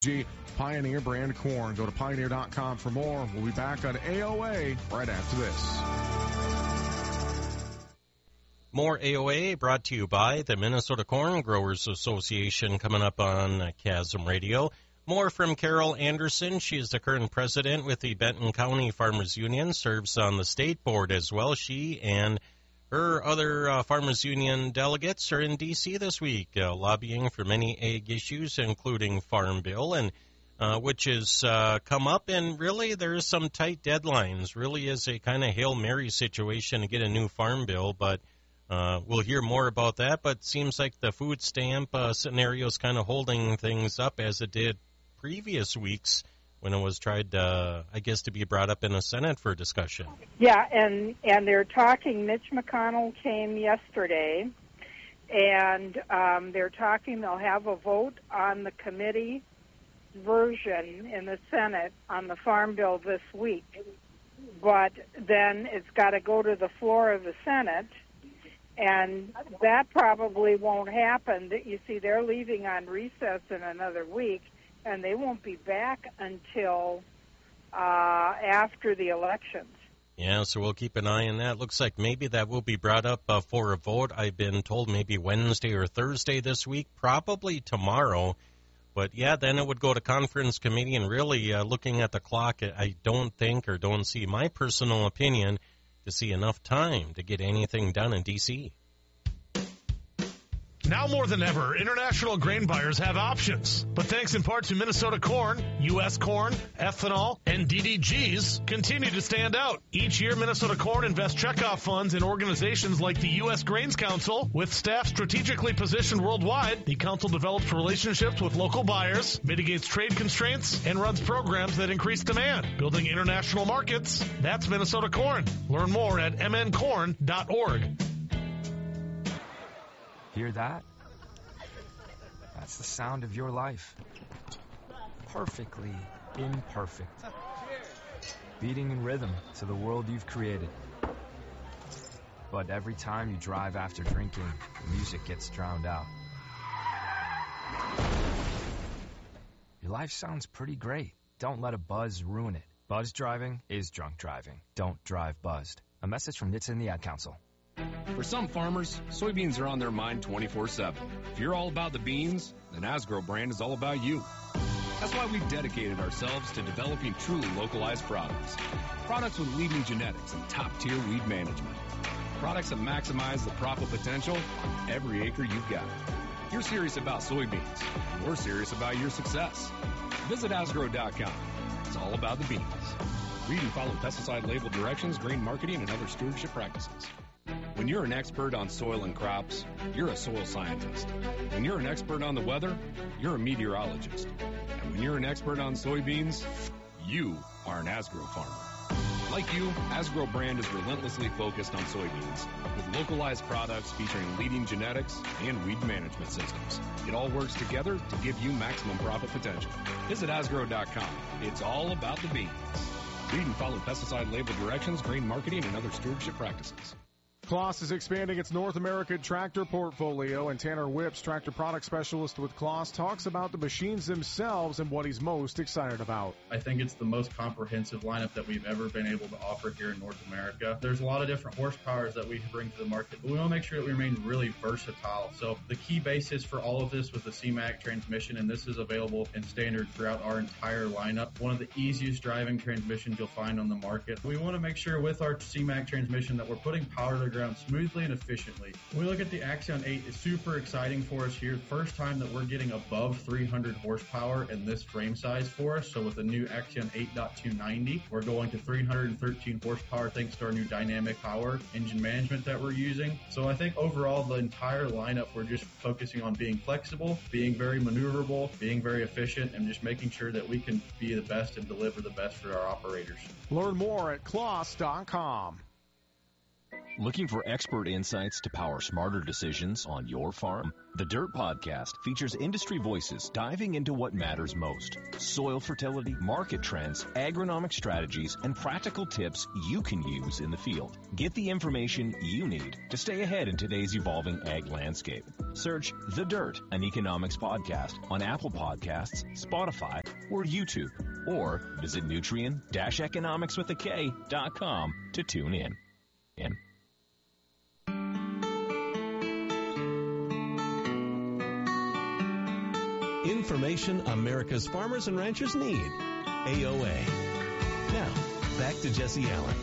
Pioneer brand corn. Go to Pioneer.com for more. We'll be back on AOA right after this. More AOA brought to you by the Minnesota Corn Growers Association coming up on Chasm Radio. More from Carol Anderson. She is the current president with the Benton County Farmers Union, serves on the state board as well. She and her other Farmers Union delegates are in D.C. this week, lobbying for many ag issues, including Farm Bill, and which has come up. And really, there's some tight deadlines. Really is a kind of Hail Mary situation to get a new Farm Bill, but we'll hear more about that. But it seems like the food stamp scenario is kind of holding things up as it did previous weeks when it was tried, I guess, to be brought up in the Senate for discussion. Yeah, and they're talking. Mitch McConnell came yesterday, and they're talking they'll have a vote on the committee version in the Senate on the Farm Bill this week. But then it's got to go to the floor of the Senate, and that probably won't happen. You see, they're leaving on recess in another week, and they won't be back until after the elections. Yeah, so we'll keep an eye on that. Looks like maybe that will be brought up for a vote. I've been told maybe Wednesday or Thursday this week, probably tomorrow. But, yeah, then it would go to conference committee, and really looking at the clock, I don't think or don't see, my personal opinion, to see enough time to get anything done in D.C. Now more than ever, international grain buyers have options. But thanks in part to Minnesota corn, U.S. corn, ethanol, and DDGs continue to stand out. Each year, Minnesota corn invests checkoff funds in organizations like the U.S. Grains Council. With staff strategically positioned worldwide, the council develops relationships with local buyers, mitigates trade constraints, and runs programs that increase demand. Building international markets, that's Minnesota corn. Learn more at mncorn.org. Hear that? That's the sound of your life. Perfectly imperfect. Beating in rhythm to the world you've created. But every time you drive after drinking, the music gets drowned out. Your life sounds pretty great. Don't let a buzz ruin it. Buzz driving is drunk driving. Don't drive buzzed. A message from NHTSA and the Ad Council. For some farmers, soybeans are on their mind 24/7. If you're all about the beans, then Asgrow brand is all about you. That's why we've dedicated ourselves to developing truly localized products. Products with leading genetics and top-tier weed management. Products that maximize the profit potential on every acre you've got. You're serious about soybeans. We're serious about your success. Visit Asgrow.com. It's all about the beans. Read and follow pesticide label directions, grain marketing, and other stewardship practices. When you're an expert on soil and crops, you're a soil scientist. When you're an expert on the weather, you're a meteorologist. And when you're an expert on soybeans, you are an Asgrow farmer. Like you, Asgrow brand is relentlessly focused on soybeans, with localized products featuring leading genetics and weed management systems. It all works together to give you maximum profit potential. Visit Asgrow.com. It's all about the beans. Read and follow pesticide label directions, grain marketing, and other stewardship practices. Claas is expanding its North American tractor portfolio, and Tanner Whips, tractor product specialist with Claas, talks about the machines themselves and what he's most excited about. I think it's the most comprehensive lineup that we've ever been able to offer here in North America. There's a lot of different horsepowers that we can bring to the market, but we want to make sure that we remain really versatile. So the key basis for all of this was the C-Mac transmission, and this is available in standard throughout our entire lineup. One of the easiest driving transmissions you'll find on the market. We want to make sure with our C-Mac transmission that we're putting power to the ground smoothly and efficiently. When we look at the Axion 8, it's super exciting for us here. First time that we're getting above 300 horsepower in this frame size for us. So with the new Axion 8.290, we're going to 313 horsepower thanks to our new dynamic power engine management that we're using. So I think overall the entire lineup, we're just focusing on being flexible, being very maneuverable, being very efficient, and just making sure that we can be the best and deliver the best for our operators. Learn more at Claas.com. Looking for expert insights to power smarter decisions on your farm? The Dirt Podcast features industry voices diving into what matters most: soil fertility, market trends, agronomic strategies, and practical tips you can use in the field. Get the information you need to stay ahead in today's evolving ag landscape. Search The Dirt, an economics podcast, on Apple Podcasts, Spotify, or YouTube, or visit nutrien-economicswithak.com to tune in. Information America's farmers and ranchers need. AOA. Now, back to Jesse Allen.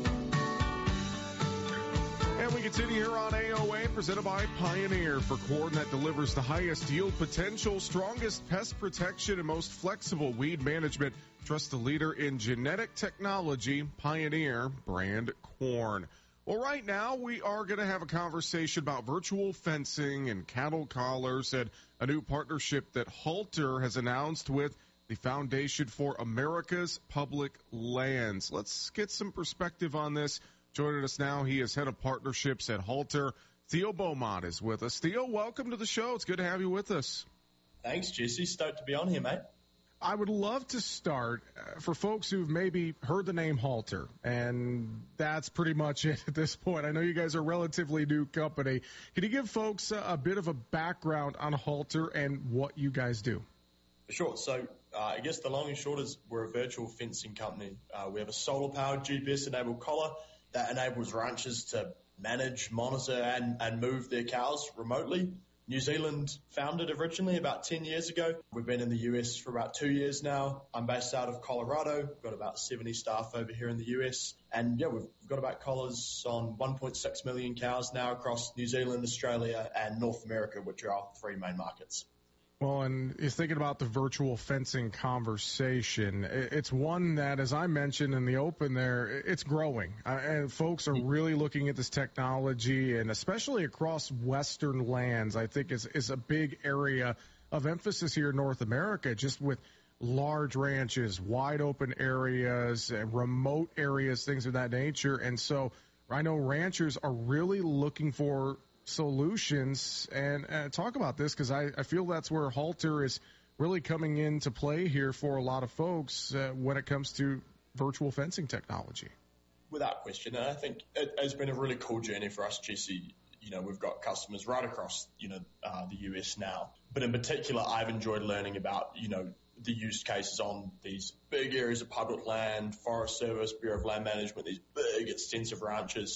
And we continue here on AOA, presented by Pioneer, for corn that delivers the highest yield potential, strongest pest protection, and most flexible weed management. Trust the leader in genetic technology, Pioneer brand corn. Well, right now we are going to have a conversation about virtual fencing and cattle collars and a new partnership that Halter has announced with the Foundation for America's Public Lands. Let's get some perspective on this. Joining us now, he is head of partnerships at Halter. Theo Beaumont is with us. Theo, welcome to the show. It's good to have you with us. Thanks, Jesse. Stoked to be on here, mate. I would love to start for folks who've maybe heard the name Halter, and that's pretty much it at this point. I know you guys are a relatively new company. Can you give folks a bit of a background on Halter and what you guys do? Sure. So I guess the long and short is we're a virtual fencing company. We have a solar-powered GPS-enabled collar that enables ranchers to manage, monitor, and move their cows remotely. New Zealand founded originally about 10 years ago. We've been in the US for about 2 years now. I'm based out of Colorado. We've got about 70 staff over here in the US. And yeah, we've got about collars on 1.6 million cows now across New Zealand, Australia, and North America, which are our three main markets. Well, and you're thinking about the virtual fencing conversation. It's one that, as I mentioned in the open there, it's growing. And folks are really looking at this technology, and especially across Western lands, I think is a big area of emphasis here in North America, just with large ranches, wide open areas, remote areas, things of that nature. And so I know ranchers are really looking for solutions, and talk about this because I feel that's where Halter is really coming into play here for a lot of folks when it comes to virtual fencing technology. Without question, and I think it's been a really cool journey for us, Jesse. You know, we've got customers right across, the US now, but in particular, I've enjoyed learning about, the use cases on these big areas of public land, Forest Service, Bureau of Land Management, these big extensive ranches.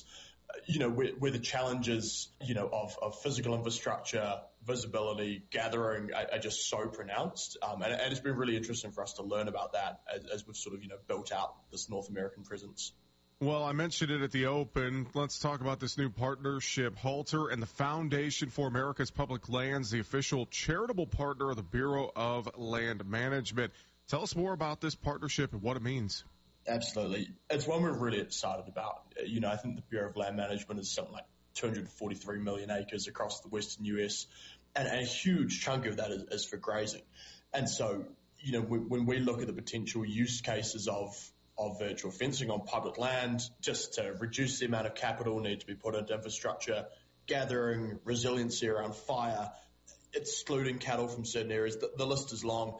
Where the challenges, of physical infrastructure, visibility, gathering are just so pronounced. And it's been really interesting for us to learn about that as we've sort of, built out this North American presence. Well, I mentioned it at the open. Let's talk about this new partnership. Halter and the Foundation for America's Public Lands, the official charitable partner of the Bureau of Land Management. Tell us more about this partnership and what it means. Absolutely. It's one we're really excited about. I think the Bureau of Land Management is something like 243 million acres across the western U.S., and a huge chunk of that is for grazing. And so, when we look at the potential use cases of virtual fencing on public land, just to reduce the amount of capital need to be put into infrastructure, gathering, resiliency around fire, excluding cattle from certain areas, the list is long.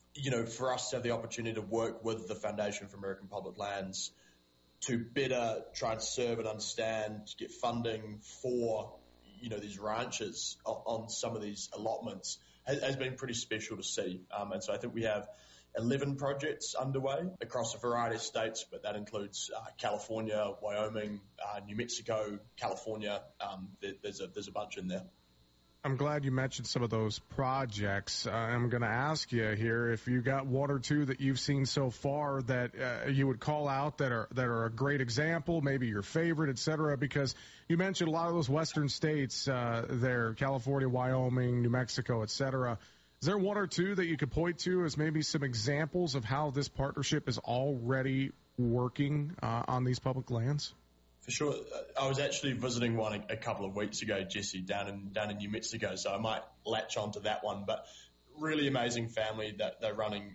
For us to have the opportunity to work with the Foundation for American Public Lands to better try and serve and understand, to get funding for, these ranches on some of these allotments has been pretty special to see. And so I think we have 11 projects underway across a variety of states, but that includes California, Wyoming, New Mexico, California. There's a bunch in there. I'm glad you mentioned some of those projects. I'm going to ask you here if you got one or two that you've seen so far that you would call out that are a great example, maybe your favorite, et cetera, because you mentioned a lot of those western states there, California, Wyoming, New Mexico, et cetera. Is there one or two that you could point to as maybe some examples of how this partnership is already working on these public lands? For sure. I was actually visiting one a couple of weeks ago, Jesse, down in New Mexico, so I might latch onto that one. But really amazing family that they're running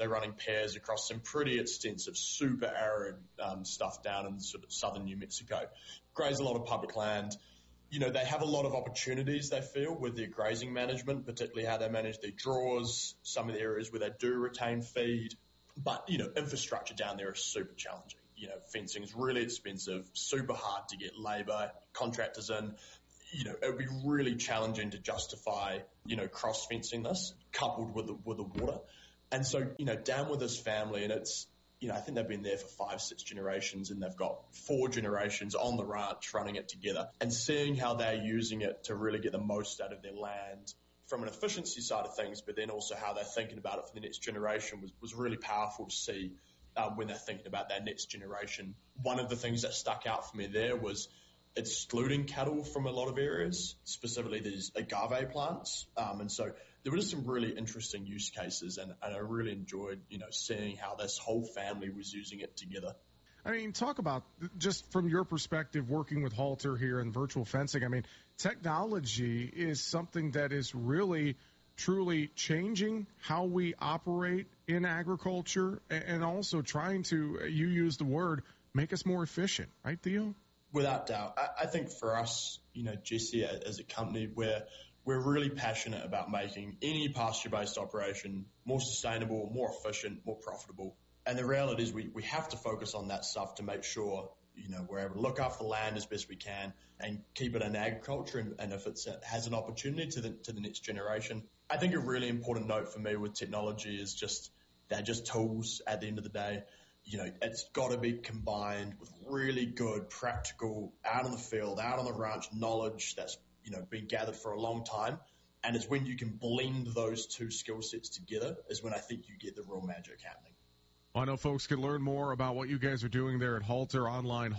pairs across some pretty extensive, super arid stuff down in sort of southern New Mexico. Graze a lot of public land. They have a lot of opportunities, they feel, with their grazing management, particularly how they manage their draws, some of the areas where they do retain feed. But, infrastructure down there is super challenging. Fencing is really expensive, super hard to get labor, contractors in. It would be really challenging to justify, cross-fencing this, coupled with the water. And so, down with this family, and it's, I think they've been there for 5-6 generations, and they've got 4 generations on the ranch running it together, and seeing how they're using it to really get the most out of their land from an efficiency side of things, but then also how they're thinking about it for the next generation was really powerful to see when they're thinking about that next generation. One of the things that stuck out for me there was excluding cattle from a lot of areas, specifically these agave plants. And so there were just some really interesting use cases, and I really enjoyed, seeing how this whole family was using it together. I mean, talk about, just from your perspective, working with Halter here in virtual fencing. I mean, technology is something that is really, truly changing how we operate in agriculture, and also trying to, you use the word, make us more efficient, right, Theo? Without doubt. I think for us, Jesse, as a company, we're really passionate about making any pasture-based operation more sustainable, more efficient, more profitable. And the reality is we have to focus on that stuff to make sure, we're able to look after the land as best we can and keep it in agriculture. And if it has an opportunity to the next generation, I think a really important note for me with technology is they're just tools at the end of the day. It's got to be combined with really good, practical, out on the field, out on the ranch knowledge that's, been gathered for a long time. And it's when you can blend those two skill sets together is when I think you get the real magic happening. Well, I know folks can learn more about what you guys are doing there at Halter online,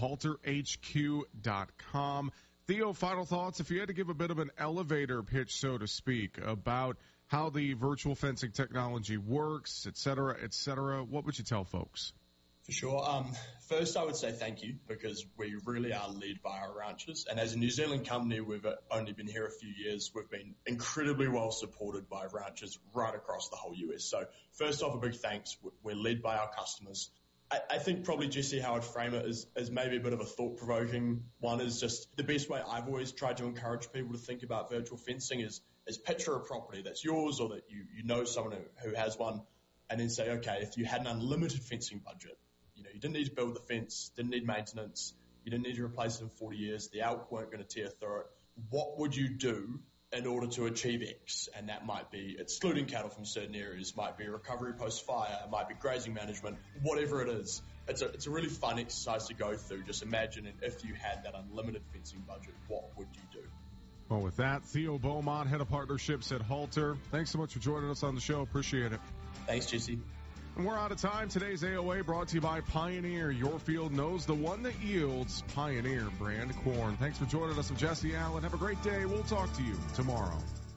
halterhq.com. Theo, final thoughts, if you had to give a bit of an elevator pitch, so to speak, about how the virtual fencing technology works, et cetera, what would you tell folks? For sure. First, I would say thank you, because we really are led by our ranchers. And as a New Zealand company, we've only been here a few years. We've been incredibly well supported by ranchers right across the whole US. So first off, a big thanks. We're led by our customers. I think probably, Jesse, how I'd frame it is maybe a bit of a thought-provoking one, is just the best way I've always tried to encourage people to think about virtual fencing is picture a property that's yours, or that you know someone who has one, and then say, okay, if you had an unlimited fencing budget, you didn't need to build the fence, didn't need maintenance, you didn't need to replace it in 40 years, the elk weren't going to tear through it. What would you do in order to achieve X? And that might be excluding cattle from certain areas, might be recovery post-fire, might be grazing management, whatever it is. It's a really fun exercise to go through. Just imagine if you had that unlimited fencing budget, what would you do? Well, with that, Theo Beaumont, Head of Partnerships at Halter. Thanks so much for joining us on the show. Appreciate it. Thanks, Jesse. And we're out of time. Today's AOA brought to you by Pioneer. Your field knows the one that yields Pioneer brand corn. Thanks for joining us. I'm Jesse Allen. Have a great day. We'll talk to you tomorrow.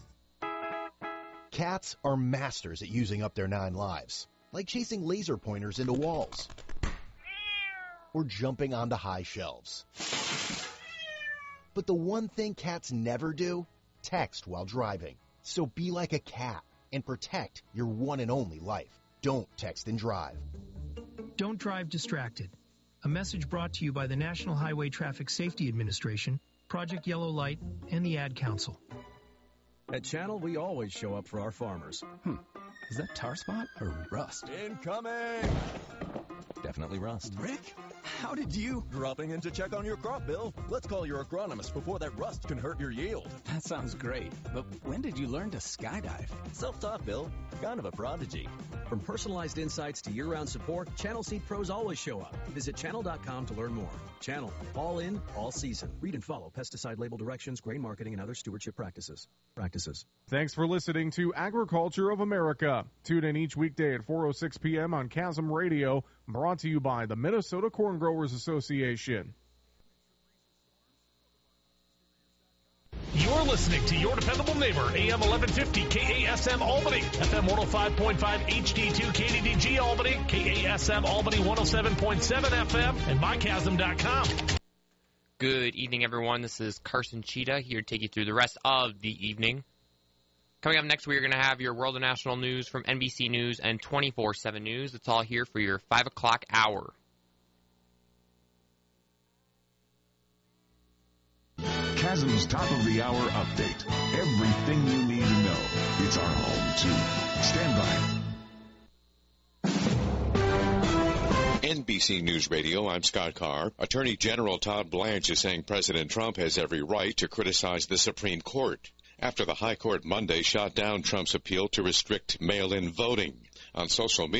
Cats are masters at using up their 9 lives, like chasing laser pointers into walls or jumping onto high shelves. But the one thing cats never do, text while driving. So be like a cat and protect your one and only life. Don't text and drive. Don't drive distracted. A message brought to you by the National Highway Traffic Safety Administration, Project Yellow Light, and the Ad Council. At Channel, we always show up for our farmers. Is that tar spot or rust? Incoming! Definitely rust. Rick, how did you? Dropping in to check on your crop, Bill. Let's call your agronomist before that rust can hurt your yield. That sounds great. But when did you learn to skydive? Self-taught, Bill. Kind of a prodigy. From personalized insights to year-round support, Channel Seed Pros always show up. Visit channel.com to learn more. Channel, all in, all season. Read and follow pesticide label directions, grain marketing, and other stewardship practices. Thanks for listening to Agriculture of America. Tune in each weekday at 4:06 p.m. on Chasm Radio, brought to you by the Minnesota Corn Growers Association. You're listening to your dependable neighbor, AM 1150 KASM Albany, FM 105.5 HD2 KDDG Albany, KASM Albany 107.7 FM, and mychasm.com. Good evening, everyone. This is Carson Cheetah here to take you through the rest of the evening. Coming up next, we're going to have your world and national news from NBC News and 24/7 News. It's all here for your 5 o'clock hour. Chasm's top of the hour update. Everything you need to know. It's our home, too. Stand by. NBC News Radio, I'm Scott Carr. Attorney General Todd Blanche is saying President Trump has every right to criticize the Supreme Court after the High Court Monday shot down Trump's appeal to restrict mail-in voting. On social media,